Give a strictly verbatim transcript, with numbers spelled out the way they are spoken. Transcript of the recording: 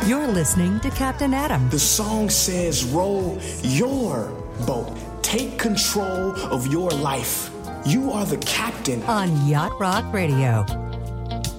You're listening to Captain Adam. The song says, row your boat. Take control of your life. You are the captain. On Yacht Rock Radio.